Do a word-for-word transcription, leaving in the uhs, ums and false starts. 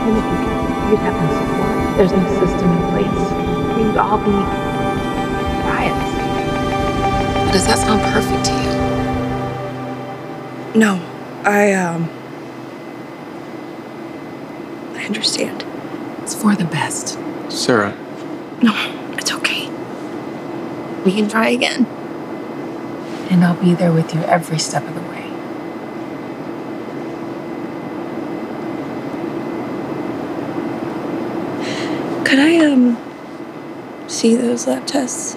Even if you could, you'd have no support. There's no system in place. We'd all be riots. Does that sound perfect to you? No, I, um... I understand. It's for the best. Sarah. No, it's okay. We can try again. And I'll be there with you every step of the way. Could I, um, see those lab tests?